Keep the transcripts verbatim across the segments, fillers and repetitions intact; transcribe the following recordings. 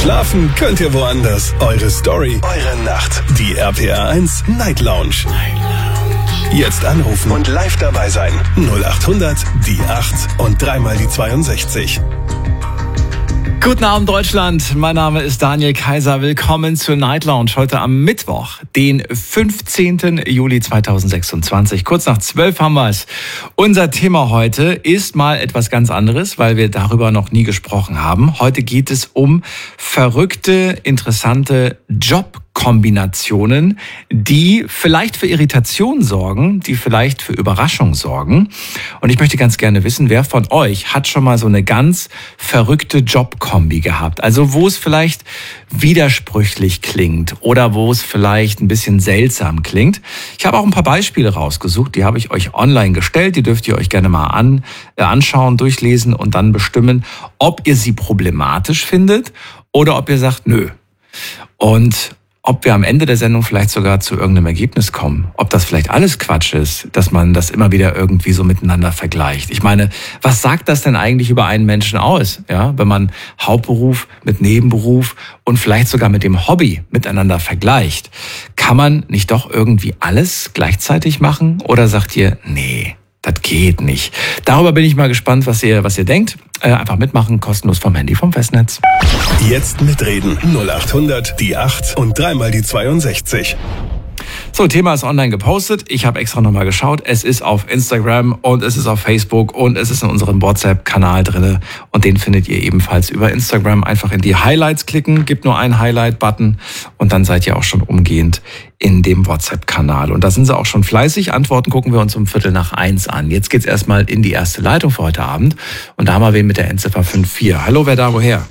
Schlafen könnt ihr woanders. Eure Story, eure Nacht. Die R P R eins Night Lounge. Jetzt anrufen und live dabei sein. null acht hundert, die acht und dreimal die zweiundsechzig. Guten Abend Deutschland, mein Name ist Daniel Kaiser. Willkommen zur Night Lounge heute am Mittwoch, den fünfzehnten Juli zweitausendsechsundzwanzig. Kurz nach zwölf haben wir es. Unser Thema heute ist mal etwas ganz anderes, weil wir darüber noch nie gesprochen haben. Heute geht es um verrückte, interessante Jobkombinationen, die vielleicht für Irritation sorgen, die vielleicht für Überraschung sorgen. Und ich möchte ganz gerne wissen, wer von euch hat schon mal so eine ganz verrückte Jobkombi gehabt? Also wo es vielleicht widersprüchlich klingt oder wo es vielleicht ein bisschen seltsam klingt. Ich habe auch ein paar Beispiele rausgesucht, die habe ich euch online gestellt. Die dürft ihr euch gerne mal an, äh, anschauen, durchlesen und dann bestimmen, ob ihr sie problematisch findet oder ob ihr sagt, nö. Und ob wir am Ende der Sendung vielleicht sogar zu irgendeinem Ergebnis kommen. Ob das vielleicht alles Quatsch ist, dass man das immer wieder irgendwie so miteinander vergleicht. Ich meine, was sagt das denn eigentlich über einen Menschen aus? Ja, wenn man Hauptberuf mit Nebenberuf und vielleicht sogar mit dem Hobby miteinander vergleicht. Kann man nicht doch irgendwie alles gleichzeitig machen? Oder sagt ihr, nee, das geht nicht. Darüber bin ich mal gespannt, was ihr, was ihr denkt. Äh, einfach mitmachen, kostenlos vom Handy, vom Festnetz. Jetzt mitreden. null acht hundert, die acht und dreimal die zweiundsechzig. So, Thema ist online gepostet. Ich habe extra nochmal geschaut. Es ist auf Instagram und es ist auf Facebook und es ist in unserem WhatsApp-Kanal drinne. Und den findet ihr ebenfalls über Instagram. Einfach in die Highlights klicken, gibt nur einen Highlight-Button und dann seid ihr auch schon umgehend in dem WhatsApp-Kanal. Und da sind sie auch schon fleißig. Antworten gucken wir uns um Viertel nach eins an. Jetzt geht's erstmal in die erste Leitung für heute Abend. Und da haben wir wen mit der Endziffer fünf vier. Hallo, wer da, woher?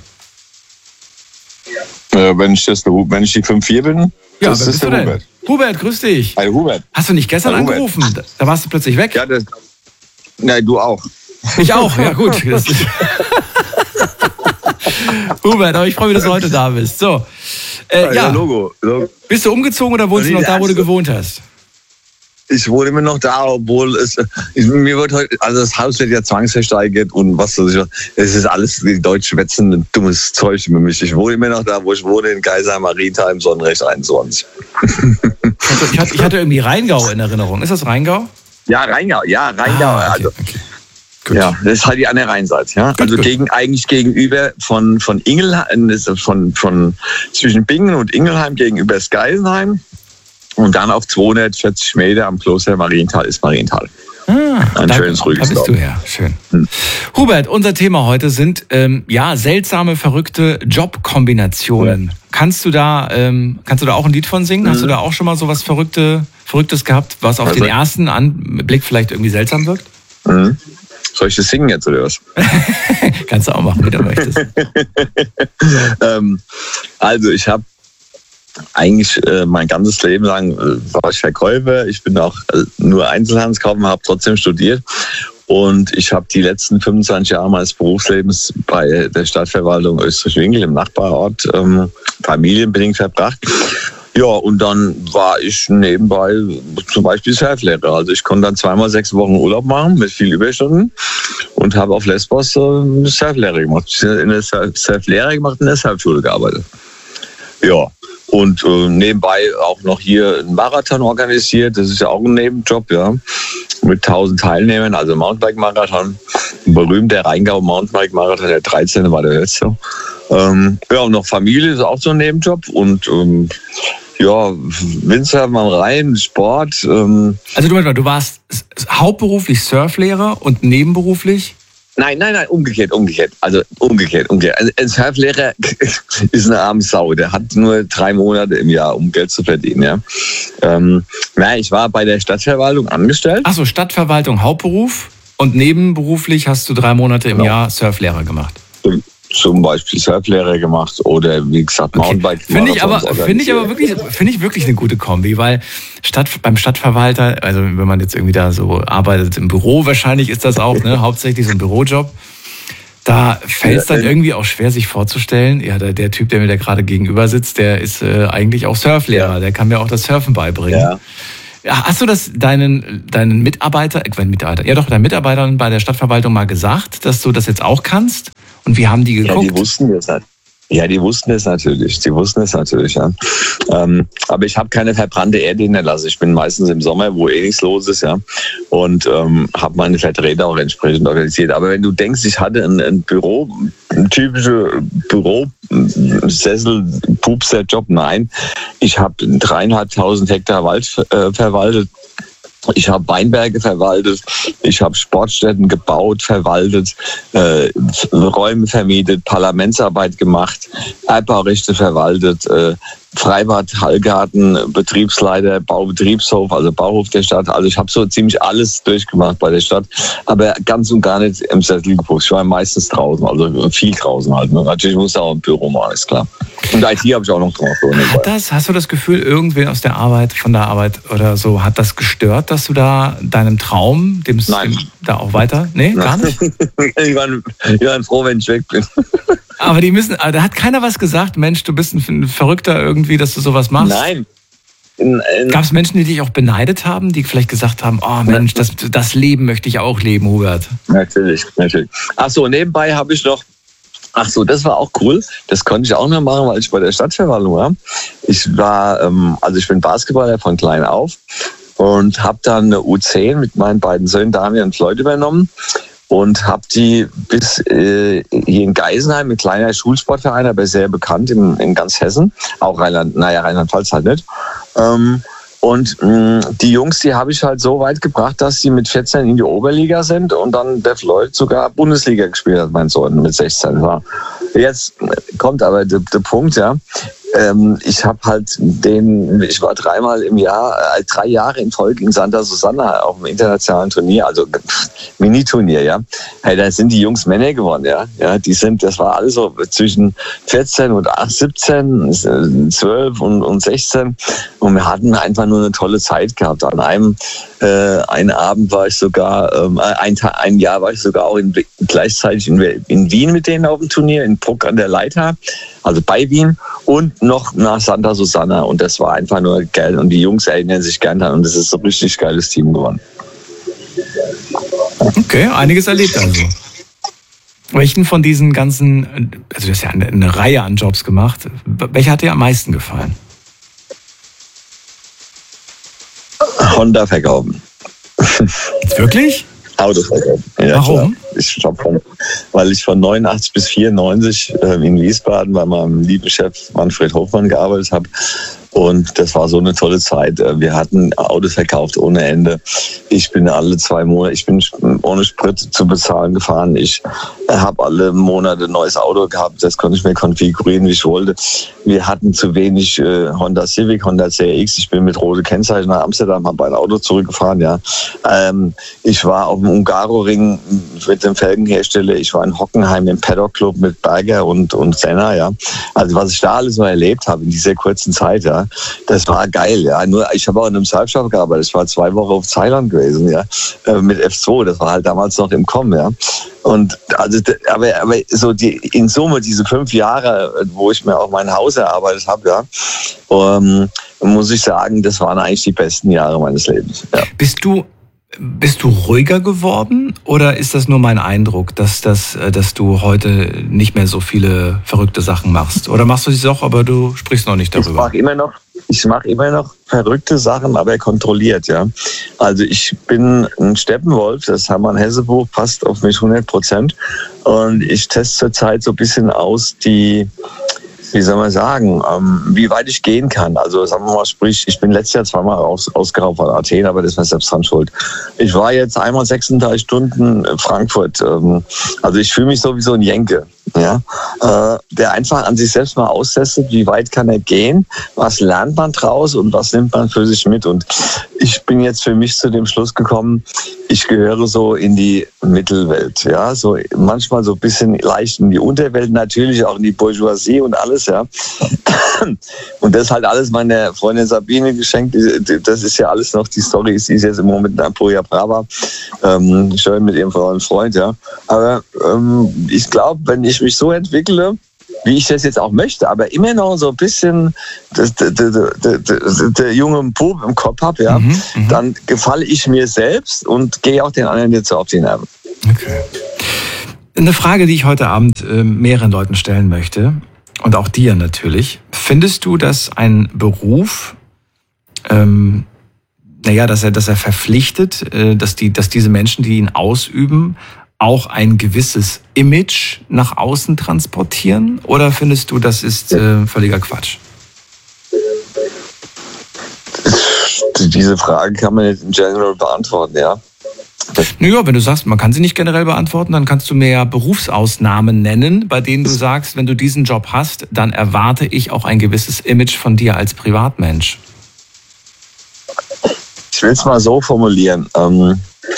Äh, wenn ich das, wenn ich die fünf vier bin, ja, das ist der denn? Hubert. Hubert, grüß dich. Hi, Hubert. Hast du nicht gestern Hi, angerufen? Da, da warst du plötzlich weg. Ja, das, nein, du auch. Ich auch, ja gut. Das ist Hubert, aber ich freue mich, dass du heute da bist. So, äh, ja, ja, Logo. Logo. Bist du umgezogen oder wohnst du noch da, wo du gewohnt hast? Ich wohne immer noch da, obwohl es, ich, mir wird heute, also das Haus wird ja zwangsversteigert und was weiß ich, es ist alles die deutsche Wetzen, dummes Zeug für mich. Ich wohne immer noch da, wo ich wohne, in Geisheim, Marienthal, Sonnenrecht einundzwanzig. Ich hatte, ich hatte irgendwie Rheingau in Erinnerung. Ist das Rheingau? Ja, Rheingau, ja, Rheingau. Ah, okay, also, okay. Gut. Ja, das ist halt die andere Rheinseite, ja. Gut, also gut. gegen, eigentlich gegenüber von, von Ingelheim, von, von, zwischen Bingen und Ingelheim gegenüber das Geisenheim. Und dann auf zweihundertvierzig Meter am Kloster Marienthal ist Marienthal. Ah, Ein da, schönes, ruhiges Da bist Dorf. du her, schön. Hm. Hubert, unser Thema heute sind ähm, ja seltsame, verrückte Jobkombinationen. Ja. Kannst du da, ähm, kannst du da auch ein Lied von singen? Mhm. Hast du da auch schon mal so was Verrückte, Verrücktes gehabt, was auf Also, den ersten Anblick vielleicht irgendwie seltsam wirkt? Mhm. Soll ich das singen jetzt oder was? Kannst du auch machen, wie du möchtest. ähm, also ich habe eigentlich äh, mein ganzes Leben lang äh, war ich Verkäufer. Ich bin auch äh, nur Einzelhandelskaufmann, habe trotzdem studiert. Und ich habe die letzten fünfundzwanzig Jahre meines Berufslebens bei der Stadtverwaltung Österreich-Winkel im Nachbarort ähm, familienbedingt verbracht. Ja, und dann war ich nebenbei zum Beispiel Surflehrer. Also ich konnte dann zweimal sechs Wochen Urlaub machen mit viel Überstunden und habe auf Lesbos äh, Surflehrer gemacht. Ich habe in der Surflehrer gemacht und in der Surfschule gearbeitet. Ja. Und äh, nebenbei auch noch hier einen Marathon organisiert. Das ist ja auch ein Nebenjob, ja. Mit tausend Teilnehmern, also Mountainbike-Marathon. Ein berühmter Rheingau-Mountainbike-Marathon, der dreizehnte war der letzte. Ähm, ja, und noch Familie ist auch so ein Nebenjob. Und ähm, ja, Windsurfen am Rhein, Sport. Ähm. Also du, du warst hauptberuflich Surflehrer und nebenberuflich? Nein, nein, nein, umgekehrt, umgekehrt. Also umgekehrt, umgekehrt. Also ein Surflehrer ist eine arme Sau. Der hat nur drei Monate im Jahr, um Geld zu verdienen. Ja. Ähm, nein, ich war bei der Stadtverwaltung angestellt. Ach so, Stadtverwaltung Hauptberuf und nebenberuflich hast du drei Monate im Genau. Jahr Surflehrer gemacht. Zum Beispiel Surflehrer gemacht oder wie gesagt Mountainbike. Okay. Finde ich aber, finde ich aber wirklich, finde ich wirklich eine gute Kombi, weil Stadt, beim Stadtverwalter, also wenn man jetzt irgendwie da so arbeitet im Büro, wahrscheinlich ist das auch, ne, hauptsächlich so ein Bürojob. Da fällt es dann irgendwie auch schwer, sich vorzustellen, ja, der, der Typ, der mir da gerade gegenüber sitzt, der ist äh, eigentlich auch Surflehrer, der kann mir auch das Surfen beibringen. Ja. Ja, hast du das deinen, deinen Mitarbeiter, ich meine Mitarbeiter, ja doch, deinen Mitarbeitern bei der Stadtverwaltung mal gesagt, dass du das jetzt auch kannst? Und wie haben die geguckt? Ja, die wussten das halt. Ja, die wussten es natürlich, die wussten es natürlich, ja. Ähm, aber ich habe keine verbrannte Erde hinterlassen. Ich bin meistens im Sommer, wo eh nichts los ist, ja. Und ähm, habe meine Vertreter auch entsprechend organisiert. Aber wenn du denkst, ich hatte ein, ein Büro, ein typischer Büro-Sessel-Pupser-Job, nein. Ich habe dreieinhalbtausend Hektar Wald äh, verwaltet. Ich habe Weinberge verwaltet, ich habe Sportstätten gebaut, verwaltet, äh, Räume vermietet, Parlamentsarbeit gemacht, Erbbaurechte verwaltet, äh, Freibad, Hallgarten, Betriebsleiter, Baubetriebshof, also Bauhof der Stadt. Also ich habe so ziemlich alles durchgemacht bei der Stadt, aber ganz und gar nicht im Sessel geputzt. Ich war meistens draußen, also viel draußen halt. Ne? Natürlich muss auch im Büro machen, ist klar. Und I T habe ich auch noch gemacht. Hat das, hast du das Gefühl, irgendwer aus der Arbeit, von der Arbeit oder so, hat das gestört, dass du da deinem Traum, dem, dem da auch weiter? Nee, gar nicht? ich, war, ich war froh, wenn ich weg bin. Aber die müssen, da hat keiner was gesagt, Mensch, du bist ein Verrückter irgendwie, dass du sowas machst? Nein. Gab es Menschen, die dich auch beneidet haben, die vielleicht gesagt haben, oh Mensch, das, das Leben möchte ich auch leben, Hubert? Natürlich, natürlich. Ach so, nebenbei habe ich noch, ach so, das war auch cool, das konnte ich auch noch machen, weil ich bei der Stadtverwaltung war. Ich war, also ich bin Basketballer von klein auf und habe dann eine U zehn mit meinen beiden Söhnen Damian und Floyd übernommen. Und habe die bis äh, hier in Geisenheim, ein kleiner Schulsportverein, aber sehr bekannt in, in ganz Hessen, auch Rheinland, naja, Rheinland-Pfalz halt nicht. Ähm, und mh, die Jungs, die habe ich halt so weit gebracht, dass sie mit vierzehn in die Oberliga sind und dann der Floyd sogar Bundesliga gespielt hat, mein Sohn, mit sechzehn. Ja. Jetzt kommt aber der, der Punkt, ja. Ähm, ich habe halt den, ich war dreimal im Jahr, äh, drei Jahre in Folge in Santa Susanna auf dem internationalen Turnier, also Mini-Turnier, ja. Hey, da sind die Jungs Männer geworden, ja. Ja, die sind, das war alles so zwischen vierzehn und siebzehn, zwölf und, und sechzehn. Und wir hatten einfach nur eine tolle Zeit gehabt. An einem, äh, einen Abend war ich sogar, ähm, ein, ein Jahr war ich sogar auch in, gleichzeitig in, in Wien mit denen auf dem Turnier, in Bruck an der Leitha, also bei Wien. Und noch nach Santa Susanna. Und das war einfach nur geil. Und die Jungs erinnern sich gerne daran. Und das ist so ein richtig geiles Team geworden. Okay, einiges erlebt also. Welchen von diesen ganzen, also du hast ja eine, eine Reihe an Jobs gemacht. Welcher hat dir am meisten gefallen? Honda verkaufen. Wirklich? Autos verkaufen. Ja, warum? Ich hab von, weil ich von neunundachtzig bis vierundneunzig äh, in Wiesbaden bei meinem lieben Chef Manfred Hofmann gearbeitet habe. Und das war so eine tolle Zeit. Wir hatten Autos verkauft ohne Ende. Ich bin alle zwei Monate, ich bin ohne Sprit zu bezahlen gefahren. Ich habe alle Monate ein neues Auto gehabt. Das konnte ich mir konfigurieren, wie ich wollte. Wir hatten zu wenig äh, Honda Civic, Honda C R X. Ich bin mit rote Kennzeichen nach Amsterdam, habe ein Auto zurückgefahren. Ja, ähm, ich war auf dem Ungaroring mit dem Felgenhersteller. Ich war in Hockenheim im Paddock Club mit Berger und und Senna. Ja, also was ich da alles mal erlebt habe in dieser kurzen Zeit. Ja. Das war geil, ja. Nur ich habe auch in einem Surfshop gearbeitet. Ich war zwei Wochen auf Thailand gewesen, ja, mit F zwei. Das war halt damals noch im Kommen, ja. Und also, aber, aber so die in Summe diese fünf Jahre, wo ich mir auch mein Haus erarbeitet habe, ja, um, muss ich sagen, das waren eigentlich die besten Jahre meines Lebens. Ja. Bist du Bist du ruhiger geworden oder ist das nur mein Eindruck, dass, das, dass du heute nicht mehr so viele verrückte Sachen machst? Oder machst du sie auch, aber du sprichst noch nicht darüber? Ich mache immer noch, ich mache immer noch verrückte Sachen, aber kontrolliert, ja. Also ich bin ein Steppenwolf, das Hermann Hesse-Buch passt auf mich hundert Prozent. Und ich teste zurzeit so ein bisschen aus die... wie soll man sagen, ähm, wie weit ich gehen kann. Also sagen wir mal, sprich, ich bin letztes Jahr zweimal aus, ausgeraubt von Athen, aber das war selbst dran schuld. Ich war jetzt einmal sechsunddreißig Stunden in Frankfurt. Ähm, also ich fühle mich sowieso ein Jenke, ja, äh, der einfach an sich selbst mal austestet, wie weit kann er gehen, was lernt man draus und was nimmt man für sich mit. Und ich bin jetzt für mich zu dem Schluss gekommen, ich gehöre so in die Mittelwelt, ja, so manchmal so ein bisschen leicht in die Unterwelt, natürlich auch in die Bourgeoisie und alles, ja. Und das halt alles meiner Freundin Sabine geschenkt. Das ist ja alles noch die Story. Sie ist jetzt im Moment in Aporia Brava, ähm, schön mit ihrem Freund, ja. Aber ähm, ich glaube, wenn ich mich so entwickle, wie ich das jetzt auch möchte, aber immer noch so ein bisschen das, der, der, der, der junge Bub im Kopf habe, ja, mhm, dann gefalle ich mir selbst und gehe auch den anderen jetzt so auf die Nerven. Okay. Eine Frage, die ich heute Abend äh, mehreren Leuten stellen möchte. und auch dir natürlich. Findest du, dass ein Beruf, ähm, naja, dass er, dass er verpflichtet, äh, dass die, dass diese Menschen, die ihn ausüben, auch ein gewisses Image nach außen transportieren? Oder findest du, das ist äh, völliger Quatsch? Diese Frage kann man nicht in general beantworten, ja. Naja, wenn du sagst, man kann sie nicht generell beantworten, dann kannst du mir ja Berufsausnahmen nennen, bei denen du sagst, wenn du diesen Job hast, dann erwarte ich auch ein gewisses Image von dir als Privatmensch. Ich will es mal so formulieren. Ähm,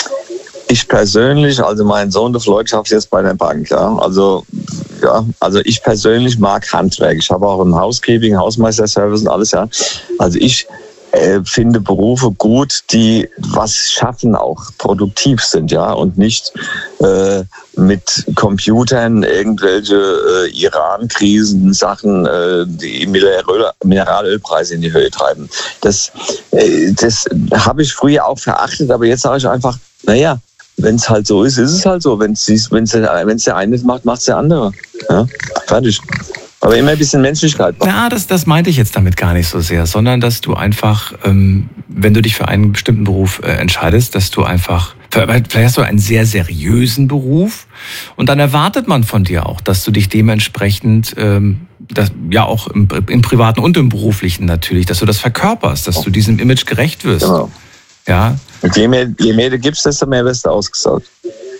ich persönlich, also mein Sohn, der Floyd, schafft jetzt bei der Bank, ja. Also, ja, also ich persönlich mag Handwerk. Ich habe auch ein Housekeeping, Hausmeisterservice und alles, ja. Also ich äh, finde Berufe gut, die was schaffen, auch produktiv sind, ja, und nicht äh, mit Computern irgendwelche äh, Iran-Krisen, Sachen, äh, die Mineralöl, Mineralölpreise in die Höhe treiben. Das, äh, das habe ich früher auch verachtet, aber jetzt sage ich einfach, naja, wenn es halt so ist, ist es halt so. Wenn es wenn's, wenn's der eine macht, macht es der andere. Ja, fertig. Aber immer ein bisschen Menschlichkeit. Ja, das, das meinte ich jetzt damit gar nicht so sehr, sondern dass du einfach, ähm, wenn du dich für einen bestimmten Beruf äh, entscheidest, dass du einfach, vielleicht hast du einen sehr seriösen Beruf und dann erwartet man von dir auch, dass du dich dementsprechend, ähm, das, ja auch im, im Privaten und im Beruflichen natürlich, dass du das verkörperst, dass du diesem Image gerecht wirst. Genau. Ja. Und je mehr, je mehr du gibst, desto mehr wirst du ausgesaugt.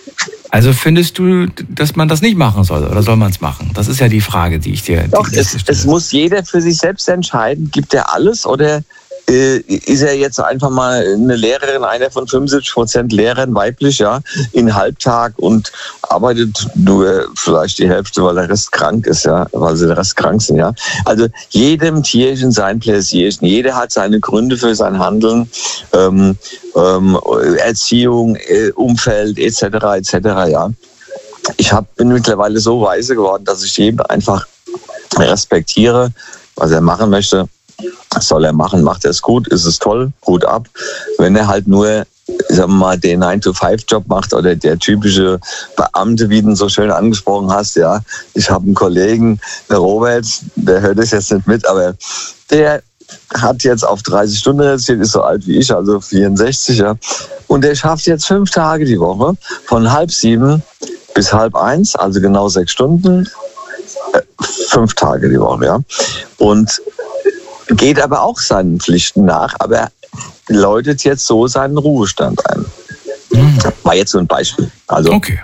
Also findest du, dass man das nicht machen soll oder soll man es machen? Das ist ja die Frage, die ich dir Doch, die es, es muss jeder für sich selbst entscheiden, gibt er alles oder äh, ist er jetzt einfach mal eine Lehrerin, einer von fünfundsiebzig Prozent Lehrern, weiblich, ja, in Halbtag und arbeitet nur vielleicht die Hälfte, weil der Rest krank ist, ja, weil sie der Rest krank sind, ja. Also jedem Tierchen sein Pläsierchen, jeder hat seine Gründe für sein Handeln, ähm, ähm, Erziehung, äh, Umfeld et cetera et cetera, ja. Ich hab, bin mittlerweile so weise geworden, dass ich jedem einfach respektiere, was er machen möchte. Soll er machen, macht er es gut, ist es toll, gut ab. Wenn er halt nur, sagen wir mal, den nine to five Job macht oder der typische Beamte, wie du ihn so schön angesprochen hast, ja. Ich habe einen Kollegen, der Robert, der hört das jetzt nicht mit, aber der hat jetzt auf dreißig Stunden reduziert, ist so alt wie ich, also vierundsechzig, ja. Und der schafft jetzt fünf Tage die Woche, von halb sieben bis halb eins, also genau sechs Stunden, äh, fünf Tage die Woche, ja. Und geht aber auch seinen Pflichten nach, aber läutet jetzt so seinen Ruhestand ein. Mhm. War jetzt so ein Beispiel. Also okay.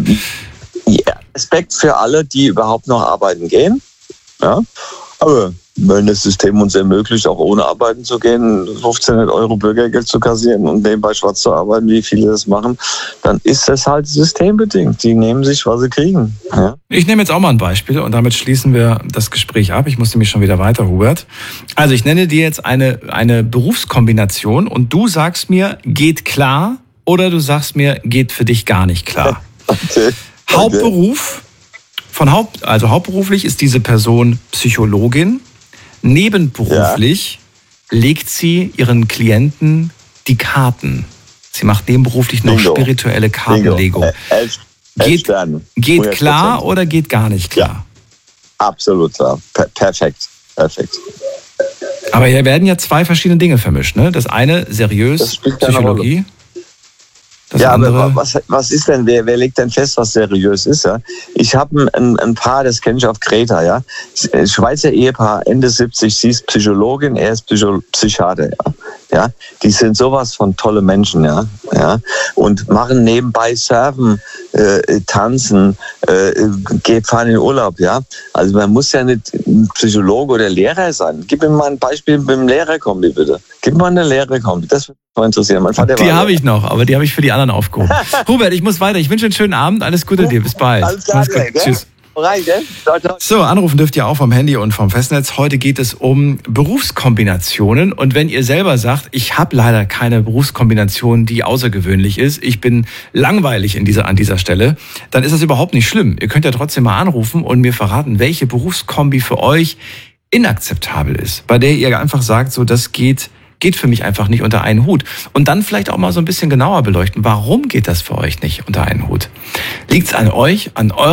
Ja, Respekt für alle, die überhaupt noch arbeiten gehen. Ja, aber wenn das System uns ermöglicht, auch ohne arbeiten zu gehen, fünfzehnhundert Euro Bürgergeld zu kassieren und nebenbei schwarz zu arbeiten, wie viele das machen, dann ist das halt systembedingt. Die nehmen sich, was sie kriegen. Ja? Ich nehme jetzt auch mal ein Beispiel und damit schließen wir das Gespräch ab. Ich muss nämlich schon wieder weiter, Hubert. Also ich nenne dir jetzt eine, eine Berufskombination und du sagst mir, geht klar, oder du sagst mir, geht für dich gar nicht klar. Okay. Hauptberuf, von Haupt, also hauptberuflich ist diese Person Psychologin. Nebenberuflich ja. legt sie ihren Klienten die Karten. Sie macht nebenberuflich noch Bingo. spirituelle Kartenlegung. Bingo. Elf, elf geht Sterne. geht klar oder geht gar nicht klar? Ja, absolut klar. Per- perfekt. Perfekt. Aber hier werden ja zwei verschiedene Dinge vermischt. Ne? Das eine seriös, Das spielt keine Psychologie. Das ja, andere, aber was, was ist denn, wer, wer legt denn fest, was seriös ist? Ja? Ich habe ein, ein Paar, das kenne ich auf Kreta, ja. Schweizer Ehepaar, Ende siebzig, sie ist Psychologin, er ist Psycho- Psychiater, ja. Ja, die sind sowas von tolle Menschen, ja, ja, und machen nebenbei Surfen, äh, Tanzen, äh, geht fahren in Urlaub, ja. Also man muss ja nicht ein Psychologe oder Lehrer sein. Gib mir mal ein Beispiel mit dem Lehrerkombi, bitte. Gib mir mal eine Lehrerkombi, das würde mich mal interessieren. Mein Vater die war habe ich noch, aber die habe ich für die anderen aufgehoben. Hubert, ich muss weiter. Ich wünsche einen schönen Abend. Alles Gute dir. Bis bald. Alles klar, Mach's gut. gell? Tschüss. Rein, gell? Ciao, ciao. So, anrufen dürft ihr auch vom Handy und vom Festnetz. Heute geht es um Berufskombinationen. Und wenn ihr selber sagt, ich habe leider keine Berufskombination, die außergewöhnlich ist, ich bin langweilig in dieser, an dieser Stelle, dann ist das überhaupt nicht schlimm. Ihr könnt ja trotzdem mal anrufen und mir verraten, welche Berufskombi für euch inakzeptabel ist, bei der ihr einfach sagt, so das geht geht für mich einfach nicht unter einen Hut. Und dann vielleicht auch mal so ein bisschen genauer beleuchten, warum geht das für euch nicht unter einen Hut? Liegt es an euch, an eurer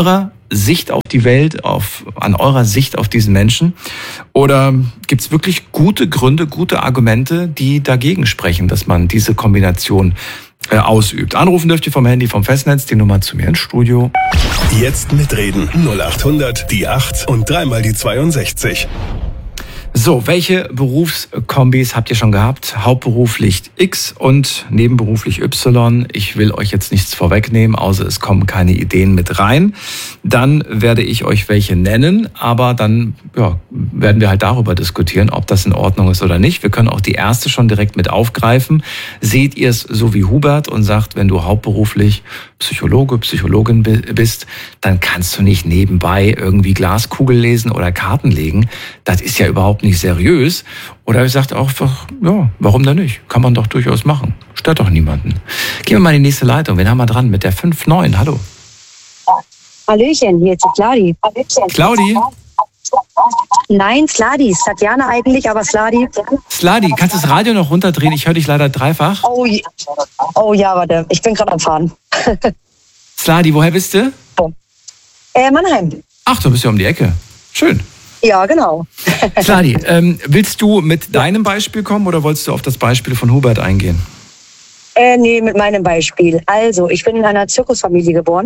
Sicht auf die Welt, auf, an eurer Sicht auf diesen Menschen? Oder gibt es wirklich gute Gründe, gute Argumente, die dagegen sprechen, dass man diese Kombination äh, ausübt? Anrufen dürft ihr vom Handy, vom Festnetz, die Nummer zu mir ins Studio. Jetzt mitreden. null acht hundert, die acht und dreimal die zweiundsechzig. So, welche Berufskombis habt ihr schon gehabt? Hauptberuflich X und nebenberuflich Y. Ich will euch jetzt nichts vorwegnehmen, außer es kommen keine Ideen mit rein. Dann werde ich euch welche nennen, aber dann ja, werden wir halt darüber diskutieren, ob das in Ordnung ist oder nicht. Wir können auch die erste schon direkt mit aufgreifen. Seht ihr es so wie Hubert und sagt, wenn du hauptberuflich Psychologe, Psychologin bist, dann kannst du nicht nebenbei irgendwie Glaskugel lesen oder Karten legen. Das ist ja überhaupt nicht seriös. Oder ihr sagt auch einfach, ja, warum denn nicht? Kann man doch durchaus machen. Stört doch niemanden. Gehen wir mal in die nächste Leitung. Wen haben wir dran? Mit der fünf neun. Hallo. Hallöchen, hier ist die Claudi. Claudi? Nein, Sladi. Tatjana eigentlich, aber Sladi. Sladi, kannst du das Radio noch runterdrehen? Ich höre dich leider dreifach. Oh, je- oh ja, warte. Ich bin gerade am Fahren. Sladi, woher bist du? Äh, Mannheim. Ach, du bist ja um die Ecke. Schön. Ja, genau. Sladi, ähm, willst du mit deinem Beispiel kommen oder wolltest du auf das Beispiel von Hubert eingehen? Äh, nee, mit meinem Beispiel. Also, ich bin in einer Zirkusfamilie geboren.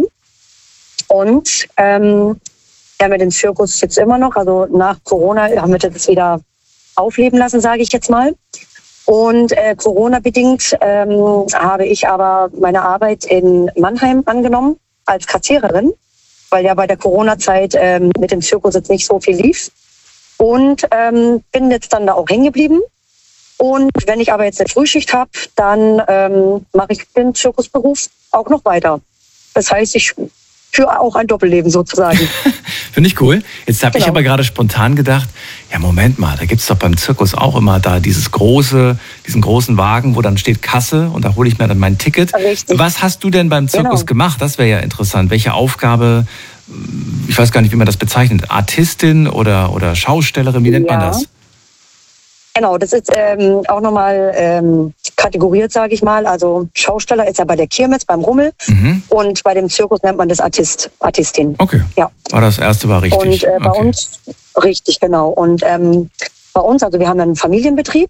Und ähm, wir haben ja den Zirkus jetzt immer noch. Also nach Corona haben wir das wieder aufleben lassen, sage ich jetzt mal. Und äh, Corona-bedingt ähm, habe ich aber meine Arbeit in Mannheim angenommen als Kassiererin, weil ja bei der Corona-Zeit ähm, mit dem Zirkus jetzt nicht so viel lief. Und ähm, bin jetzt dann da auch hängen geblieben. Und wenn ich aber jetzt eine Frühschicht habe, dann ähm, mache ich den Zirkusberuf auch noch weiter. Das heißt, ich führe auch ein Doppelleben sozusagen. Finde ich cool. Jetzt habe Genau. ich aber gerade spontan gedacht, ja Moment mal, da gibt's doch beim Zirkus auch immer da dieses große, diesen großen Wagen, wo dann steht Kasse und da hole ich mir dann mein Ticket. Richtig. Was hast du denn beim Zirkus Genau. gemacht? Das wäre ja interessant. Welche Aufgabe, ich weiß gar nicht, wie man das bezeichnet, Artistin oder, oder Schaustellerin, wie nennt man Ja. das? Genau, das ist ähm, auch nochmal ähm, kategoriert, sage ich mal. Also Schausteller ist ja bei der Kirmes, beim Rummel. Mhm. Und bei dem Zirkus nennt man das Artist, Artistin. Okay. Ja. War das erste war richtig. Und äh, bei okay. uns, richtig, genau. Und ähm, bei uns, also wir haben einen Familienbetrieb.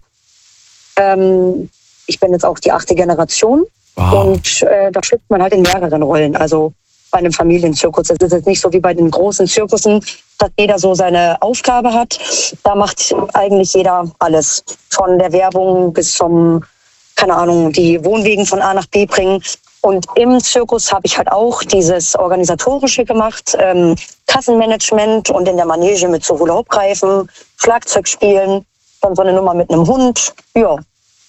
Ähm, ich bin jetzt auch die achte Generation. Wow. Und äh, da schlüpft man halt in mehreren Rollen. Also bei einem Familienzirkus. Das ist jetzt nicht so wie bei den großen Zirkussen, dass jeder so seine Aufgabe hat. Da macht eigentlich jeder alles. Von der Werbung bis zum, keine Ahnung, die Wohnwegen von A nach B bringen. Und im Zirkus habe ich halt auch dieses Organisatorische gemacht, ähm, Kassenmanagement und in der Manege mit so Hula-Hoop-Reifen, Schlagzeug spielen, dann so eine Nummer mit einem Hund. Ja,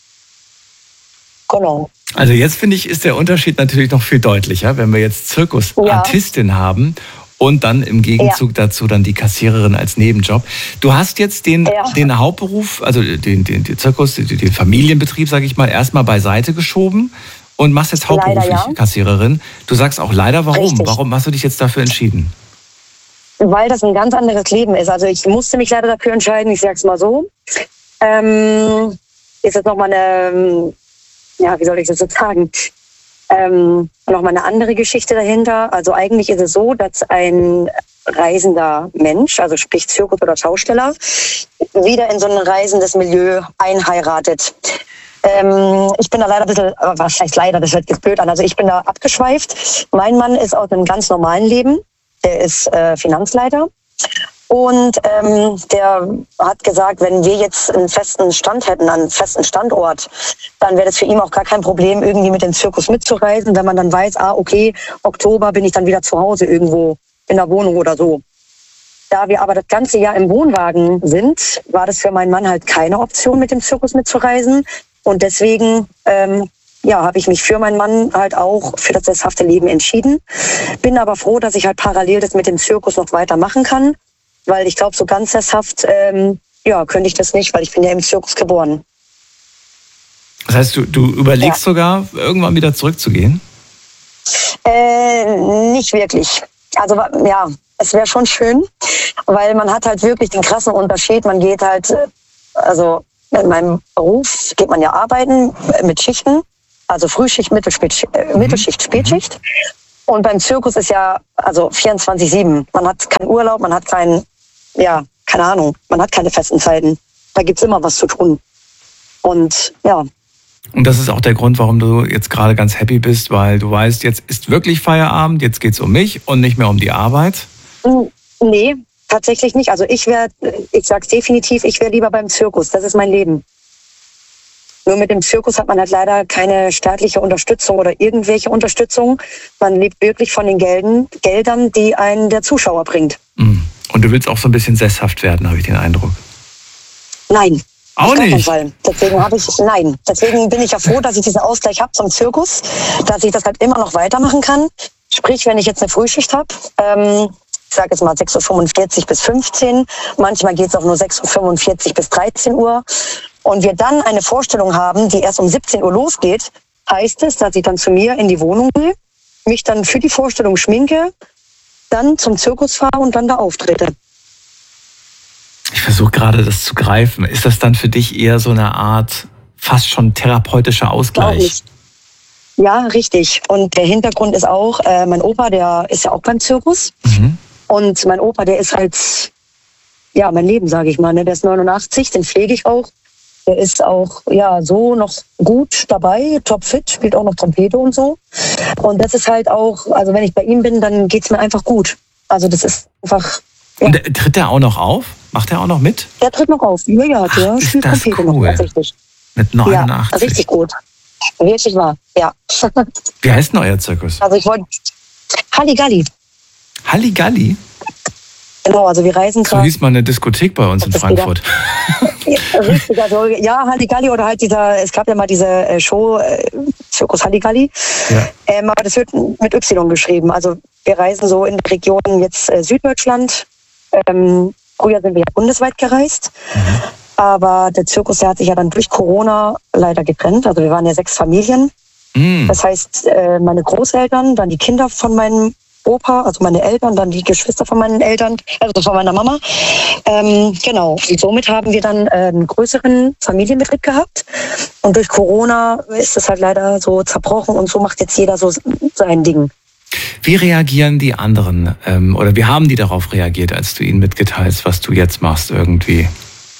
genau. Also jetzt finde ich, ist der Unterschied natürlich noch viel deutlicher, wenn wir jetzt Zirkusartistin haben und dann im Gegenzug Ja. dazu dann die Kassiererin als Nebenjob. Du hast jetzt den, Ja. den Hauptberuf, also den, den, den Zirkus, den, den Familienbetrieb, sage ich mal, erstmal beiseite geschoben und machst jetzt hauptberuflich Leider, ja. Kassiererin. Du sagst auch leider, warum? Richtig. Warum hast du dich jetzt dafür entschieden? Weil das ein ganz anderes Leben ist. Also ich musste mich leider dafür entscheiden, ich sag's mal so. Ähm, ist jetzt nochmal eine, ja, wie soll ich das jetzt sagen? Ähm, nochmal eine andere Geschichte dahinter. Also eigentlich ist es so, dass ein reisender Mensch, also sprich Zirkus oder Schausteller, wieder in so ein reisendes Milieu einheiratet. Ähm, ich bin da leider ein bisschen, was heißt leider, das hört jetzt blöd an, also ich bin da abgeschweift. Mein Mann ist aus einem ganz normalen Leben, der ist äh, Finanzleiter. Und ähm, der hat gesagt, wenn wir jetzt einen festen Stand hätten, einen festen Standort, dann wäre das für ihn auch gar kein Problem, irgendwie mit dem Zirkus mitzureisen, wenn man dann weiß, ah, okay, Oktober bin ich dann wieder zu Hause irgendwo in der Wohnung oder so. Da wir aber das ganze Jahr im Wohnwagen sind, war das für meinen Mann halt keine Option, mit dem Zirkus mitzureisen. Und deswegen ähm, ja, habe ich mich für meinen Mann halt auch für das sesshafte Leben entschieden. Bin aber froh, dass ich halt parallel das mit dem Zirkus noch weitermachen kann. Weil ich glaube, so ganz sesshaft, ähm, ja, könnte ich das nicht, weil ich bin ja im Zirkus geboren. Das heißt, du, du überlegst Ja. sogar, irgendwann wieder zurückzugehen? Äh, nicht wirklich. Also ja, es wäre schon schön, weil man hat halt wirklich den krassen Unterschied. Man geht halt, äh, also in meinem Beruf geht man ja arbeiten äh, mit Schichten, also Frühschicht, Mittelspätschicht, äh, Mittelschicht, Spätschicht. Und beim Zirkus ist ja also vierundzwanzig sieben. Man hat keinen Urlaub, man hat keinen, ja, keine Ahnung, man hat keine festen Zeiten. Da gibt's immer was zu tun. Und ja. Und das ist auch der Grund, warum du jetzt gerade ganz happy bist, weil du weißt, jetzt ist wirklich Feierabend, jetzt geht's um mich und nicht mehr um die Arbeit? Nee, tatsächlich nicht. Also ich wäre, ich sag's definitiv, ich wäre lieber beim Zirkus. Das ist mein Leben. Nur mit dem Zirkus hat man halt leider keine staatliche Unterstützung oder irgendwelche Unterstützung. Man lebt wirklich von den Gelden, Geldern, die einen der Zuschauer bringt. Und du willst auch so ein bisschen sesshaft werden, habe ich den Eindruck. Nein. Auch auf nicht? Fall. Deswegen habe ich, nein. Deswegen bin ich ja froh, dass ich diesen Ausgleich habe zum Zirkus, dass ich das halt immer noch weitermachen kann. Sprich, wenn ich jetzt eine Frühschicht habe, ähm, ich sage jetzt mal sechs Uhr fünfundvierzig bis fünfzehn, manchmal geht es auch nur sechs Uhr fünfundvierzig bis dreizehn Uhr. Und wir dann eine Vorstellung haben, die erst um siebzehn Uhr losgeht, heißt es, dass ich dann zu mir in die Wohnung gehe, mich dann für die Vorstellung schminke, dann zum Zirkus fahre und dann da auftrete. Ich versuche gerade das zu greifen. Ist das dann für dich eher so eine Art fast schon therapeutischer Ausgleich? Ja, richtig. Und der Hintergrund ist auch, äh, mein Opa, der ist ja auch beim Zirkus. Mhm. Und mein Opa, der ist halt, ja, mein Leben, sage ich mal. Ne? Der ist neunundachtzig, den pflege ich auch. Der ist auch, ja, so noch gut dabei, topfit, spielt auch noch Trompete und so. Und das ist halt auch, also wenn ich bei ihm bin, dann geht's mir einfach gut. Also das ist einfach... Ja. Und tritt der auch noch auf? Macht der auch noch mit? Der tritt noch auf. Ja, ja, der Ach, spielt Trompete cool. noch tatsächlich. Mit neunundachtzig? Ja, richtig gut. Wirklich wahr, ja. Wie heißt denn euer Zirkus? Also ich wollte... Halligalli. Halligalli? Genau, also wir reisen gerade... So hieß mal eine Diskothek bei uns in Frankfurt. Ja, richtig, also ja, Halligalli oder halt dieser, es gab ja mal diese Show, äh, Zirkus Halligalli. Ja. Ähm, aber das wird mit Y geschrieben. Also wir reisen so in Regionen jetzt äh, Süddeutschland. Ähm, früher sind wir ja bundesweit gereist. Mhm. Aber der Zirkus, der hat sich ja dann durch Corona leider getrennt. Also wir waren ja sechs Familien. Mhm. Das heißt, äh, meine Großeltern, dann die Kinder von meinem Opa, also meine Eltern, dann die Geschwister von meinen Eltern, also von meiner Mama. Ähm, genau. Und somit haben wir dann äh, einen größeren Familienbetrieb gehabt. Und durch Corona ist es halt leider so zerbrochen und so macht jetzt jeder so sein Ding. Wie reagieren die anderen ähm, oder wie haben die darauf reagiert, als du ihnen mitgeteilst, was du jetzt machst irgendwie?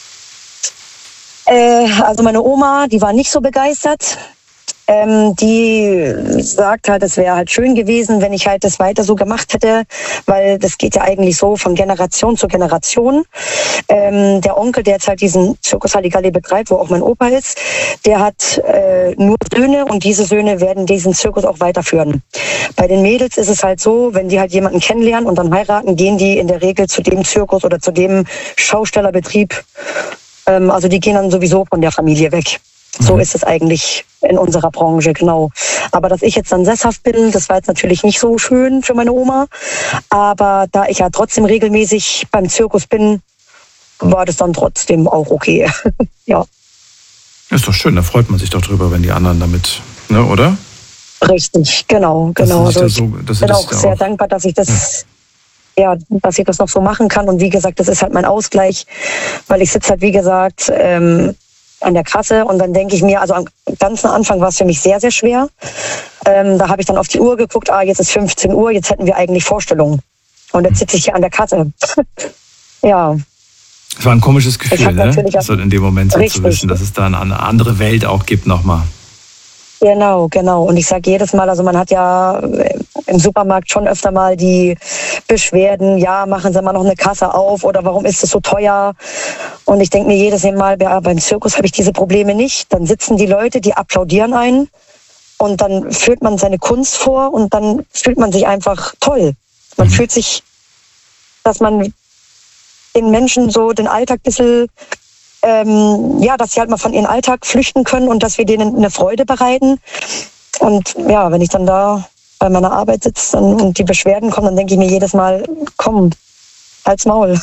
Äh, also meine Oma, die war nicht so begeistert. Ähm, die sagt halt, es wäre halt schön gewesen, wenn ich halt das weiter so gemacht hätte, weil das geht ja eigentlich so von Generation zu Generation. Ähm, der Onkel, der jetzt halt diesen Zirkus Halligalli betreibt, wo auch mein Opa ist, der hat äh, nur Söhne und diese Söhne werden diesen Zirkus auch weiterführen. Bei den Mädels ist es halt so, wenn die halt jemanden kennenlernen und dann heiraten, gehen die in der Regel zu dem Zirkus oder zu dem Schaustellerbetrieb. Ähm, also die gehen dann sowieso von der Familie weg. So ist es eigentlich in unserer Branche, genau. Aber dass ich jetzt dann sesshaft bin, das war jetzt natürlich nicht so schön für meine Oma. Aber da ich ja trotzdem regelmäßig beim Zirkus bin, war das dann trotzdem auch okay. Ja. Ist doch schön, da freut man sich doch drüber, wenn die anderen damit, ne, oder? Richtig, genau, genau. Also ich so, bin auch sehr auch dankbar, dass ich das... Ja. ja, dass ich das noch so machen kann. Und wie gesagt, das ist halt mein Ausgleich, weil ich sitze halt, wie gesagt, ähm, an der Kasse und dann denke ich mir, also am ganzen Anfang war es für mich sehr, sehr schwer. Ähm, da habe ich dann auf die Uhr geguckt, ah, jetzt ist fünfzehn Uhr, jetzt hätten wir eigentlich Vorstellungen. Und jetzt sitze ich hier an der Kasse. Ja. Es war ein komisches Gefühl, ne? So in dem Moment so zu wissen, dass es da eine andere Welt auch gibt nochmal. Genau, genau. Und ich sage jedes Mal, also man hat ja im Supermarkt schon öfter mal die Beschwerden, ja, machen Sie mal noch eine Kasse auf oder warum ist es so teuer? Und ich denke mir jedes Mal, ja, beim Zirkus habe ich diese Probleme nicht. Dann sitzen die Leute, die applaudieren einen und dann führt man seine Kunst vor und dann fühlt man sich einfach toll. Man mhm. fühlt sich, dass man den Menschen so den Alltag ein bisschen... Ähm, ja, dass sie halt mal von ihrem Alltag flüchten können und dass wir denen eine Freude bereiten. Und ja, wenn ich dann da bei meiner Arbeit sitze dann, und die Beschwerden kommen, dann denke ich mir jedes Mal, komm, halt's Maul.